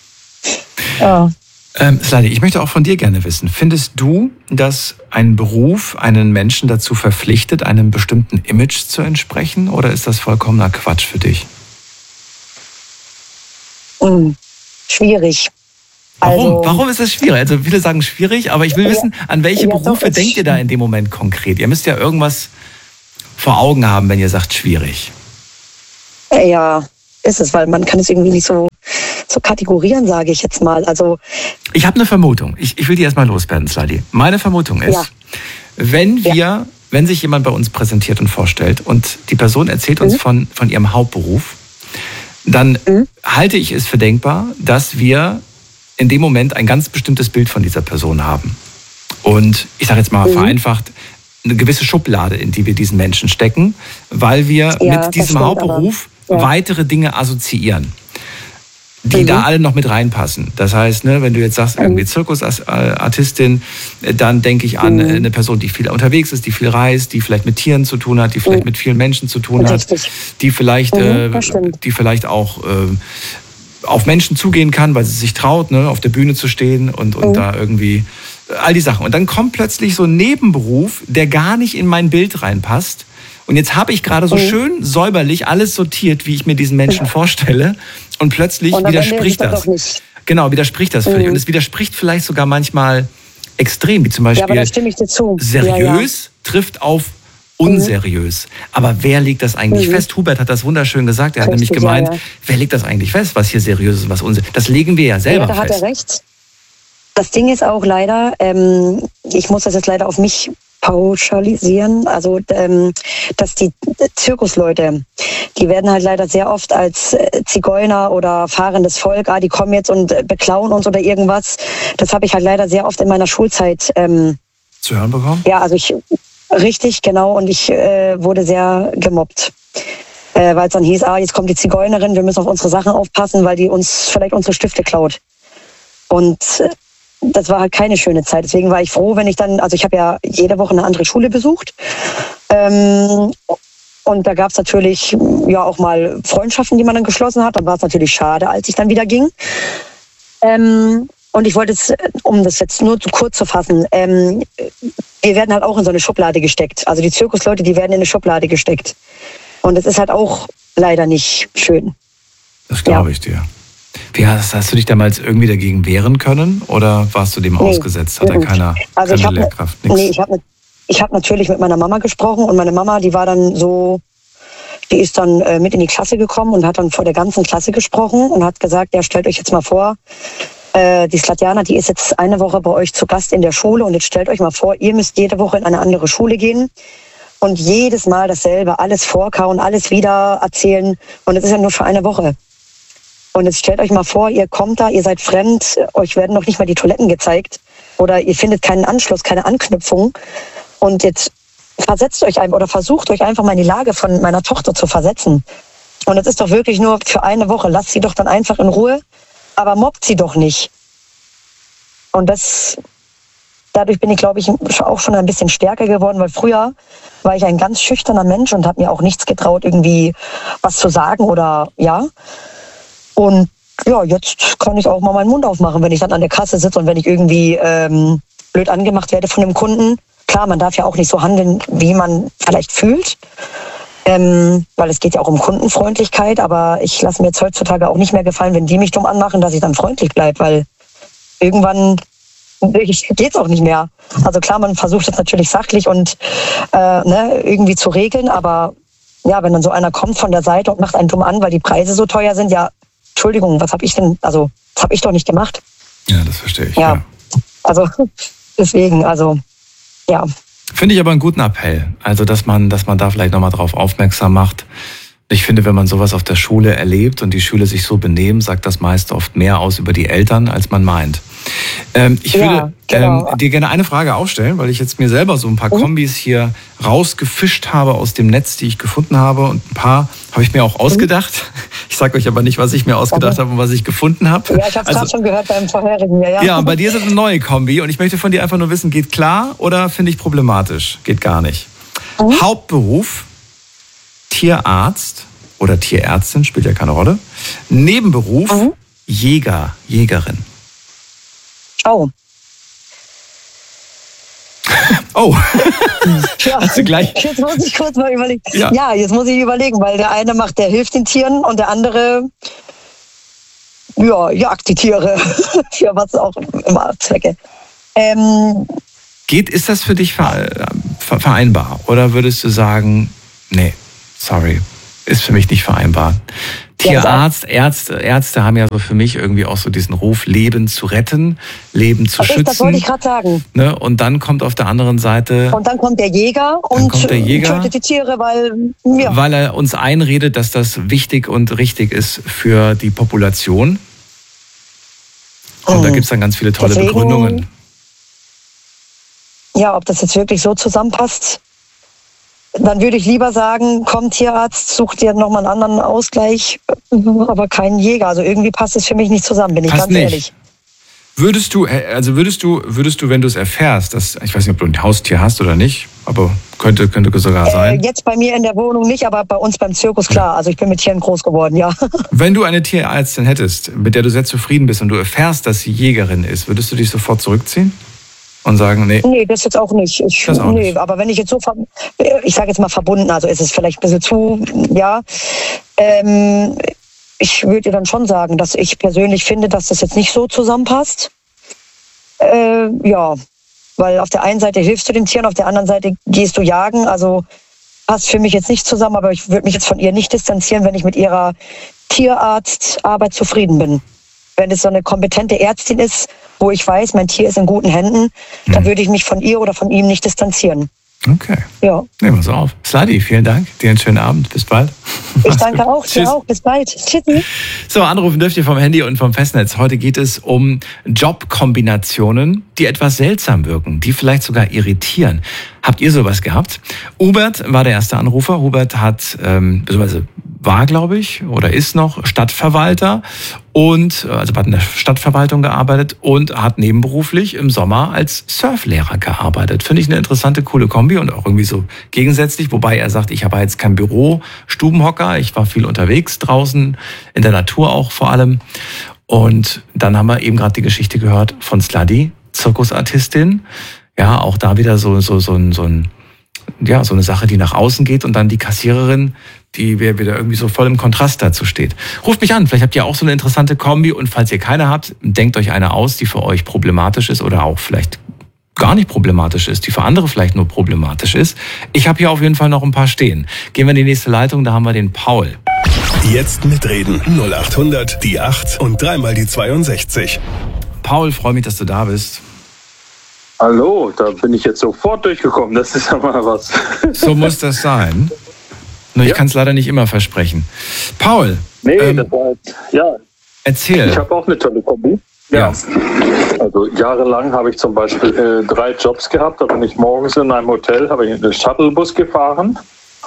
Ja. Ähm, Sladi, ich möchte auch von dir gerne wissen, findest du, dass ein Beruf einen Menschen dazu verpflichtet, einem bestimmten Image zu entsprechen, oder ist das vollkommener Quatsch für dich? Hm, schwierig. Warum? Also, Warum ist das schwierig? Also viele sagen schwierig, aber ich will wissen, an welche ja, Berufe denkt ihr da in dem Moment konkret? Ihr müsst ja irgendwas vor Augen haben, wenn ihr sagt schwierig. Ja, ist es, weil man kann es irgendwie nicht so, so kategorieren, sage ich jetzt mal. Also ich habe eine Vermutung. Ich, ich will die erstmal loswerden, Sladi. Meine Vermutung ist, ja. wenn wir, ja. wenn sich jemand bei uns präsentiert und vorstellt und die Person erzählt uns mhm. von, von ihrem Hauptberuf, dann mhm. halte ich es für denkbar, dass wir in dem Moment ein ganz bestimmtes Bild von dieser Person haben. Und ich sage jetzt mal mhm. vereinfacht, eine gewisse Schublade, in die wir diesen Menschen stecken, weil wir ja, mit diesem Hauptberuf aber, ja. weitere Dinge assoziieren, die mhm. da alle noch mit reinpassen. Das heißt, ne, wenn du jetzt sagst, irgendwie Zirkusartistin, dann denke ich an mhm. eine Person, die viel unterwegs ist, die viel reist, die vielleicht mit Tieren zu tun hat, die vielleicht mhm. mit vielen Menschen zu tun Richtig. hat, die vielleicht, mhm, äh, die vielleicht auch äh, auf Menschen zugehen kann, weil sie sich traut, ne, auf der Bühne zu stehen und, und mhm. da irgendwie all die Sachen. Und dann kommt plötzlich so ein Nebenberuf, der gar nicht in mein Bild reinpasst. Und jetzt habe ich gerade so mhm. schön säuberlich alles sortiert, wie ich mir diesen Menschen ja. vorstelle. Und plötzlich und widerspricht das. das genau, widerspricht das mhm. völlig. Und es widerspricht vielleicht sogar manchmal extrem, wie zum Beispiel ja, aber da stimme ich dir zu. seriös ja, ja. trifft auf unseriös. Mhm. Aber wer legt das eigentlich mhm. fest? Hubert hat das wunderschön gesagt. Er hat Richtig, nämlich gemeint, ja, ja. wer legt das eigentlich fest, was hier seriös ist und was unseriös ist? Das legen wir ja selber ja, da fest. Hat er recht. Das Ding ist auch leider, ähm, ich muss das jetzt leider auf mich pauschalisieren, also ähm, dass die Zirkusleute, die werden halt leider sehr oft als Zigeuner oder fahrendes Volk, ah, die kommen jetzt und beklauen uns oder irgendwas. Das habe ich halt leider sehr oft in meiner Schulzeit ähm, zu hören bekommen. Ja, also ich richtig, genau, und ich äh, wurde sehr gemobbt. Äh, weil es dann hieß, ah, jetzt kommt die Zigeunerin, wir müssen auf unsere Sachen aufpassen, weil die uns vielleicht unsere Stifte klaut. Und äh, das war halt keine schöne Zeit. Deswegen war ich froh, wenn ich dann, also ich habe ja jede Woche eine andere Schule besucht. Ähm, und da gab es natürlich ja auch mal Freundschaften, die man dann geschlossen hat. Dann war es natürlich schade, als ich dann wieder ging. Ähm, und ich wollte es, um das jetzt nur zu kurz zu fassen, ähm, wir werden halt auch in so eine Schublade gesteckt. Also die Zirkusleute, die werden in eine Schublade gesteckt. Und das ist halt auch leider nicht schön. Das glaube ich dir. Wie hast, hast du dich damals irgendwie dagegen wehren können oder warst du dem nee, ausgesetzt? Hat er keiner, also keine ich hab Lehrkraft? Ne, nee, ich habe ich hab natürlich mit meiner Mama gesprochen und meine Mama, die war dann so, die ist dann äh, mit in die Klasse gekommen und hat dann vor der ganzen Klasse gesprochen und hat gesagt, ja, stellt euch jetzt mal vor, äh, die Slatjana, die ist jetzt eine Woche bei euch zu Gast in der Schule und jetzt stellt euch mal vor, ihr müsst jede Woche in eine andere Schule gehen und jedes Mal dasselbe, alles vorkauen, alles wieder erzählen und es ist ja nur für eine Woche. Und jetzt stellt euch mal vor, ihr kommt da, ihr seid fremd, euch werden noch nicht mal die Toiletten gezeigt oder ihr findet keinen Anschluss, keine Anknüpfung. Und jetzt versetzt euch einfach oder versucht euch einfach mal in die Lage von meiner Tochter zu versetzen. Und das ist doch wirklich nur für eine Woche. Lasst sie doch dann einfach in Ruhe, aber mobbt sie doch nicht. Und das, dadurch bin ich, glaube ich, auch schon ein bisschen stärker geworden, weil früher war ich ein ganz schüchterner Mensch und habe mir auch nichts getraut, irgendwie was zu sagen oder ja. Und ja, jetzt kann ich auch mal meinen Mund aufmachen, wenn ich dann an der Kasse sitze und wenn ich irgendwie ähm, blöd angemacht werde von dem Kunden. Klar, man darf ja auch nicht so handeln, wie man vielleicht fühlt, ähm, weil es geht ja auch um Kundenfreundlichkeit. Aber ich lasse mir jetzt heutzutage auch nicht mehr gefallen, wenn die mich dumm anmachen, dass ich dann freundlich bleibe, weil irgendwann geht's auch nicht mehr. Also klar, man versucht es natürlich sachlich und äh, ne, irgendwie zu regeln, aber ja, wenn dann so einer kommt von der Seite und macht einen dumm an, weil die Preise so teuer sind, ja, Entschuldigung, was habe ich denn, also, das habe ich doch nicht gemacht. Ja, das verstehe ich. Ja, ja. Also, deswegen, also, ja. Finde ich aber einen guten Appell. Also, dass man, dass man da vielleicht nochmal drauf aufmerksam macht. Ich finde, wenn man sowas auf der Schule erlebt und die Schüler sich so benehmen, sagt das meist oft mehr aus über die Eltern, als man meint. Ähm, ich würde ja, genau. ähm, dir gerne eine Frage aufstellen, weil ich jetzt mir selber so ein paar mhm. Kombis hier rausgefischt habe aus dem Netz, die ich gefunden habe. Und ein paar habe ich mir auch ausgedacht. Mhm. Ich sage euch aber nicht, was ich mir ausgedacht okay. habe und was ich gefunden habe. Ja, ich habe es also, gerade schon gehört beim vorherigen. Ja, ja. ja, bei dir ist es eine neue Kombi. Und ich möchte von dir einfach nur wissen, geht klar oder finde ich problematisch? Geht gar nicht. Mhm. Hauptberuf, Tierarzt oder Tierärztin, spielt ja keine Rolle. Nebenberuf, mhm. Jäger, Jägerin. Oh. Oh. Ja, hast du gleich? Jetzt muss ich kurz mal überlegen. Ja. ja, jetzt muss ich überlegen, weil der eine macht, der hilft den Tieren und der andere ja, jagt die Tiere. Für was auch immer Zwecke. Ähm, Geht, ist das für dich vereinbar? Oder würdest du sagen, nee, sorry, ist für mich nicht vereinbar. Tierarzt, Ärzte, Ärzte haben ja so für mich irgendwie auch so diesen Ruf, Leben zu retten, Leben zu das schützen. Ist, das wollte ich gerade sagen. Ne? Und dann kommt auf der anderen Seite... Und dann kommt der Jäger und kommt der Jäger, tötet die Tiere, weil... Ja. Weil er uns einredet, dass das wichtig und richtig ist für die Population. Und oh. da gibt es dann ganz viele tolle Deswegen, Begründungen. Ja, ob das jetzt wirklich so zusammenpasst... Dann würde ich lieber sagen, komm Tierarzt, such dir nochmal einen anderen Ausgleich, aber keinen Jäger. Also irgendwie passt es für mich nicht zusammen, bin ich passt ganz nicht. ehrlich. Würdest du, also würdest du, würdest du, wenn du es erfährst, dass, ich weiß nicht, ob du ein Haustier hast oder nicht, aber könnte, könnte sogar sein. Äh, jetzt bei mir in der Wohnung nicht, aber bei uns beim Zirkus klar. Also ich bin mit Tieren groß geworden, ja. Wenn du eine Tierärztin hättest, mit der du sehr zufrieden bist und du erfährst, dass sie Jägerin ist, würdest du dich sofort zurückziehen? Und sagen, nee. Nee, das jetzt auch nicht. Ich, das auch nee, nicht. Aber wenn ich jetzt so, ich sage jetzt mal verbunden, also ist es vielleicht ein bisschen zu, ja. Ähm, ich würde dir dann schon sagen, dass ich persönlich finde, dass das jetzt nicht so zusammenpasst. Äh, ja, weil auf der einen Seite hilfst du den Tieren, auf der anderen Seite gehst du jagen. Also passt für mich jetzt nicht zusammen, aber ich würde mich jetzt von ihr nicht distanzieren, wenn ich mit ihrer Tierarztarbeit zufrieden bin. Wenn es so eine kompetente Ärztin ist, wo ich weiß, mein Tier ist in guten Händen, mhm. dann würde ich mich von ihr oder von ihm nicht distanzieren. Okay. Ja. Nehmen wir so auf. Sladi, vielen Dank. Dir einen schönen Abend. Bis bald. Ich danke auch. Dir auch. Bis bald. Tschüssi. So, anrufen dürft ihr vom Handy und vom Festnetz. Heute geht es um Jobkombinationen, die etwas seltsam wirken, die vielleicht sogar irritieren. Habt ihr sowas gehabt? Hubert war der erste Anrufer. Hubert hat, ähm, beziehungsweise war, glaube ich, oder ist noch Stadtverwalter und, also hat in der Stadtverwaltung gearbeitet und hat nebenberuflich im Sommer als Surflehrer gearbeitet. Finde ich eine interessante, coole Kombi und auch irgendwie so gegensätzlich, wobei er sagt, ich habe jetzt kein Büro, Stubenhocker, ich war viel unterwegs draußen, in der Natur auch vor allem. Und dann haben wir eben gerade die Geschichte gehört von Sladi, Zirkusartistin. Ja, auch da wieder so, so, so, ein, so ein, ja, so eine Sache, die nach außen geht und dann die Kassiererin, die wieder irgendwie so voll im Kontrast dazu steht. Ruft mich an, vielleicht habt ihr auch so eine interessante Kombi und falls ihr keine habt, denkt euch eine aus, die für euch problematisch ist oder auch vielleicht gar nicht problematisch ist, die für andere vielleicht nur problematisch ist. Ich habe hier auf jeden Fall noch ein paar stehen. Gehen wir in die nächste Leitung, da haben wir den Paul. Jetzt mitreden. null acht hundert, die acht und dreimal die zweiundsechzig. Paul, freue mich, dass du da bist. Hallo, da bin ich jetzt sofort durchgekommen. Das ist ja mal was. So muss das sein. Nur ich ja. kann es leider nicht immer versprechen. Paul. Nee, ähm, das war jetzt, ja. Erzähl. Ich habe auch eine tolle Kombi. Ja. ja. Also jahrelang habe ich zum Beispiel äh, drei Jobs gehabt. Da bin ich morgens in einem Hotel, habe ich einen Shuttlebus gefahren.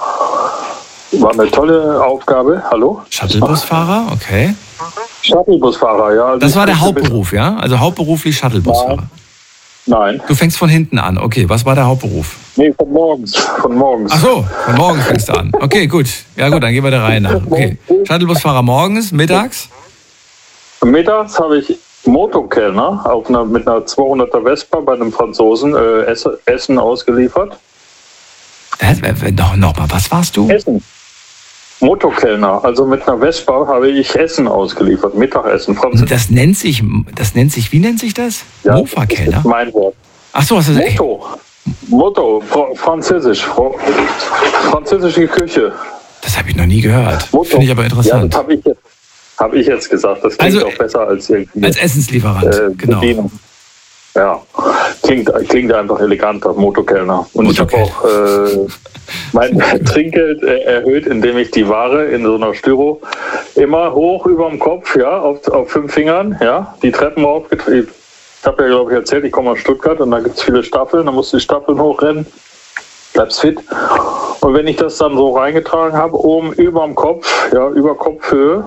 War eine tolle Aufgabe. Hallo? Shuttlebusfahrer, okay. Shuttlebusfahrer, ja. Also das war der Hauptberuf, ja? Also hauptberuflich Shuttlebusfahrer. Nein. Du fängst von hinten an. Okay, was war der Hauptberuf? Nee, von morgens. Von morgens. Ach so, von morgens fängst du an. Okay, gut. Ja gut, dann gehen wir der Reihe nach. Okay. Shuttlebusfahrer morgens, mittags? Mittags habe ich Motokellner auf einer, mit einer zweihunderter Vespa bei einem Franzosen äh, Essen ausgeliefert. Äh, noch, noch mal, was warst du? Essen. Motokellner, also mit einer Vespa habe ich Essen ausgeliefert, Mittagessen. Französisch. Das nennt sich, das nennt sich, wie nennt sich das? Ja, Mofa-Kellner? Das ist mein Wort. Ach so, was ist das? Motto. Motto, Französisch, französische Küche. Das habe ich noch nie gehört. Finde ich aber interessant. Ja, das habe ich, hab ich jetzt gesagt. Das klingt also, auch besser als irgendwie. Als Essenslieferant, äh, genau. Bedienung. Ja, klingt, klingt einfach eleganter, Motokellner. Und Motokellner. Ich habe auch äh, mein Trinkgeld erhöht, indem ich die Ware in so einer Styro immer hoch über dem Kopf, ja, auf, auf fünf Fingern, ja, die Treppen raufgetrieben. Ich habe ja, glaube ich, erzählt, ich komme aus Stuttgart und da gibt es viele Staffeln, da musst du die Staffeln hochrennen, bleibst fit. Und wenn ich das dann so reingetragen habe, oben über dem Kopf, ja, über Kopfhöhe,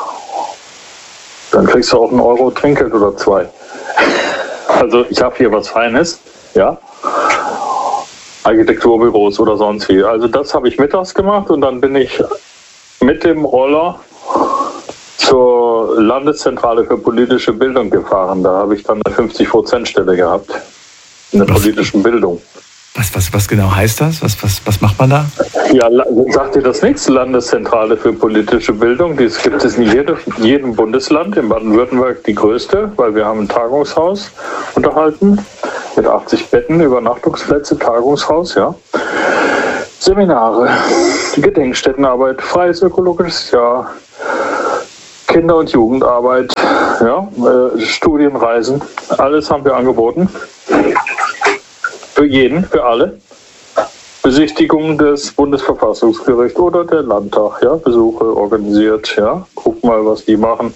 dann kriegst du auch einen Euro Trinkgeld oder zwei. Also ich habe hier was Feines, ja, Architekturbüros oder sonst wie. Also das habe ich mittags gemacht und dann bin ich mit dem Roller zur Landeszentrale für politische Bildung gefahren. Da habe ich dann eine fünfzig Prozent Stelle gehabt in der was, politischen Bildung. Was, was, was genau heißt das? Was, was, was macht man da? Ja, sagt dir das nichts? Landeszentrale für politische Bildung. Das gibt es in jedem, jedem Bundesland. In Baden-Württemberg die größte, weil wir haben ein Tagungshaus unterhalten mit achtzig Betten, Übernachtungsplätze, Tagungshaus, ja. Seminare, Gedenkstättenarbeit, freies ökologisches Jahr, Kinder- und Jugendarbeit, ja, äh, Studienreisen, alles haben wir angeboten. Für jeden, für alle. Besichtigung des Bundesverfassungsgerichts oder der Landtag, ja, Besuche organisiert, ja, guck mal, was die machen.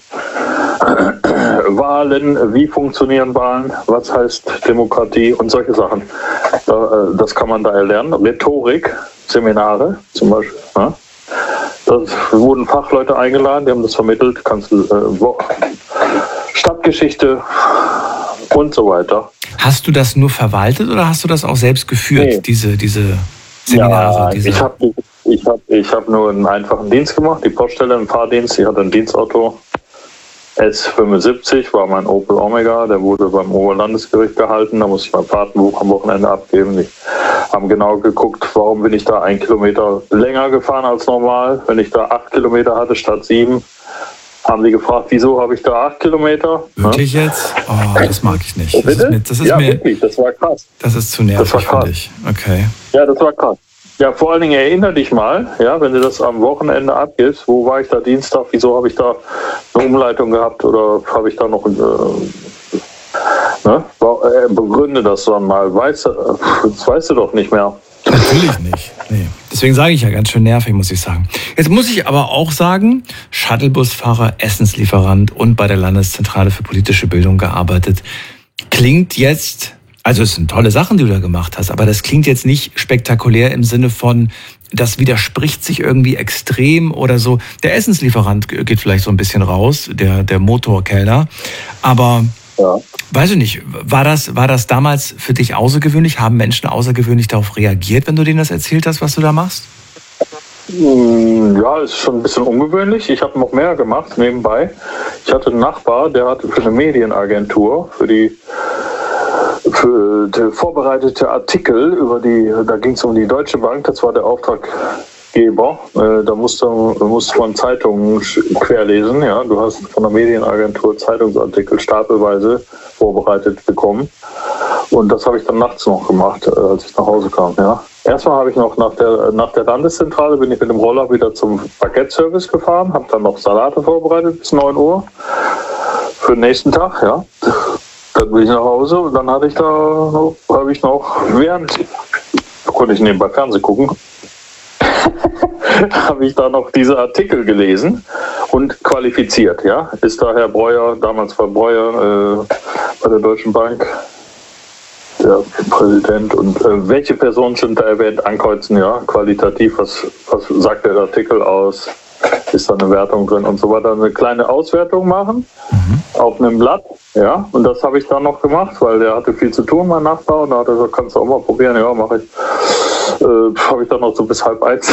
Wahlen, wie funktionieren Wahlen, was heißt Demokratie und solche Sachen. Das kann man da erlernen. Rhetorik, Seminare zum Beispiel. Ja. Da wurden Fachleute eingeladen, die haben das vermittelt, kannst du, äh, Stadtgeschichte und so weiter. Hast du das nur verwaltet oder hast du das auch selbst geführt, nee. diese, diese Seminare? Ja, diese ich habe ich hab, ich hab nur einen einfachen Dienst gemacht, die Poststelle, einen Fahrdienst, ich hatte ein Dienstauto. S fünfundsiebzig war mein Opel Omega, der wurde beim Oberlandesgericht gehalten, da musste ich mein Fahrtenbuch am Wochenende abgeben. Die haben genau geguckt, warum bin ich da ein Kilometer länger gefahren als normal. Wenn ich da acht Kilometer hatte statt sieben, haben die gefragt, wieso habe ich da acht Kilometer? Wirklich ja? jetzt? Oh, das mag ich nicht. Das ist mir, das ist ja, mir, wirklich, das war krass. Das ist zu nervig, finde ich. Okay. Ja, das war krass. Ja, vor allen Dingen erinnere dich mal, ja, wenn du das am Wochenende abgibst, wo war ich da Dienstag, wieso habe ich da eine Umleitung gehabt oder habe ich da noch, äh, ne, begründe das dann mal, weißt, das weißt du doch nicht mehr. Natürlich nicht, nee. Deswegen sage ich ja, ganz schön nervig, muss ich sagen. Jetzt muss ich aber auch sagen, Shuttlebusfahrer, Essenslieferant und bei der Landeszentrale für politische Bildung gearbeitet, klingt jetzt... Also es sind tolle Sachen, die du da gemacht hast, aber das klingt jetzt nicht spektakulär im Sinne von, das widerspricht sich irgendwie extrem oder so. Der Essenslieferant geht vielleicht so ein bisschen raus, der, der Motorkellner, aber ja. Weiß ich nicht, war das, war das damals für dich außergewöhnlich? Haben Menschen außergewöhnlich darauf reagiert, wenn du denen das erzählt hast, was du da machst? Ja, ist schon ein bisschen ungewöhnlich. Ich habe noch mehr gemacht nebenbei. Ich hatte einen Nachbar, der hatte für eine Medienagentur, für die für die vorbereitete Artikel über die, da ging es um die Deutsche Bank, das war der Auftraggeber. Äh, da musste, musste man Zeitungen querlesen. Ja? Du hast von der Medienagentur Zeitungsartikel stapelweise vorbereitet bekommen. Und das habe ich dann nachts noch gemacht, äh, als ich nach Hause kam. Ja? Erstmal habe ich noch nach der, nach der Landeszentrale, bin ich mit dem Roller wieder zum Paketservice gefahren, habe dann noch Salate vorbereitet bis neun Uhr für den nächsten Tag. Ja. Dann bin ich nach Hause und dann hatte ich da noch, habe ich noch, während konnte ich nebenbei Fernsehen gucken, habe ich da noch diese Artikel gelesen und qualifiziert. Ja, ist da Herr Breuer, damals war Breuer äh, bei der Deutschen Bank, der Präsident, und äh, welche Personen sind da erwähnt, ankreuzen, ja, qualitativ, was, was sagt der Artikel aus, ist da eine Wertung drin und so weiter, eine kleine Auswertung machen mhm. auf einem Blatt, ja, und das habe ich dann noch gemacht, weil der hatte viel zu tun, mein Nachbar, und da hat er gesagt, kannst du auch mal probieren, ja, mache ich, äh, habe ich dann noch so bis halb eins.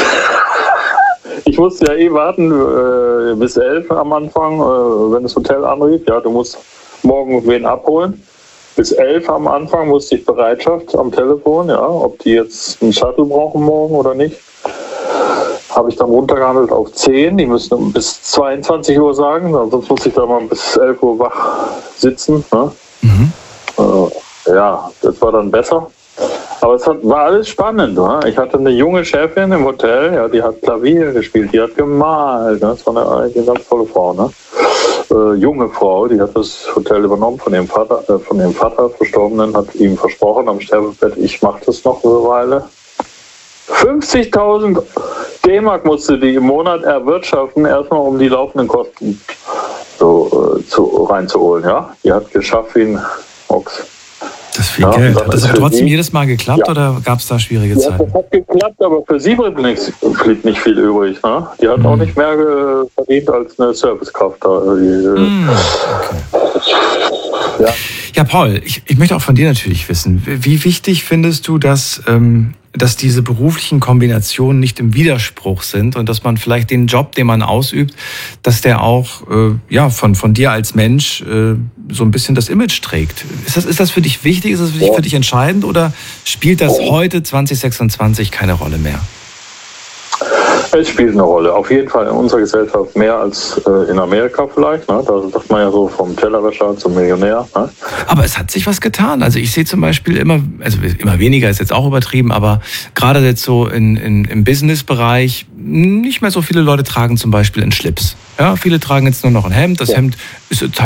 Ich musste ja eh warten äh, bis elf am Anfang, äh, wenn das Hotel anrief, ja, du musst morgen wen abholen. Bis elf am Anfang musste ich Bereitschaft am Telefon, ja, ob die jetzt einen Shuttle brauchen morgen oder nicht. Habe ich dann runtergehandelt auf zehn, die müssen bis zweiundzwanzig Uhr sagen, sonst muss ich da mal bis elf Uhr wach sitzen. Ne? Mhm. Äh, ja, das war dann besser. Aber es hat, war alles spannend. Ne? Ich hatte eine junge Chefin im Hotel, ja, die hat Klavier gespielt, die hat gemalt. Ne? Das war eine, eine ganz tolle Frau. Ne? Äh, junge Frau, die hat das Hotel übernommen von ihrem Vater, äh, von ihrem Vater, Verstorbenen, hat ihm versprochen am Sterbebett, ich mache das noch eine Weile. fünfzigtausend D-Mark musste die im Monat erwirtschaften, erstmal um die laufenden Kosten so, äh, zu, reinzuholen. Ja? Die hat geschafft wie ein Ochs. Das ist viel ja, Geld. Hat das trotzdem sie, jedes Mal geklappt ja. oder gab es da schwierige ja, Zeiten? Das hat geklappt, aber für sie blieb nicht, blieb nicht viel übrig. Ne? Die hat mhm. auch nicht mehr äh, verdient als eine Servicekraft. Da. Die, mhm. okay. ja. ja, Paul, ich, ich möchte auch von dir natürlich wissen, wie wichtig findest du, dass, ähm, dass diese beruflichen Kombinationen nicht im Widerspruch sind und dass man vielleicht den Job, den man ausübt, dass der auch äh, ja, von, von dir als Mensch äh, so ein bisschen das Image trägt. Ist das, ist das für dich wichtig? Ist das für dich, für dich entscheidend oder spielt das heute zwanzig sechsundzwanzig keine Rolle mehr? Es spielt eine Rolle. Auf jeden Fall in unserer Gesellschaft mehr als äh, in Amerika vielleicht. Ne? Da sagt man ja so vom Tellerwäscher zum Millionär. Ne? Aber es hat sich was getan. Also ich sehe zum Beispiel immer, also immer weniger ist jetzt auch übertrieben, aber gerade jetzt so in, in, im Business-Bereich nicht mehr so viele Leute tragen zum Beispiel einen Schlips. Ja, viele tragen jetzt nur noch ein Hemd. Das Ja. Hemd ist